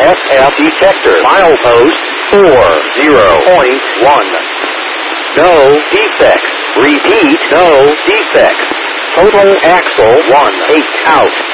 FF detector. Milepost 40.1. No defects. Repeat, no defects. Total axle 1/8 out.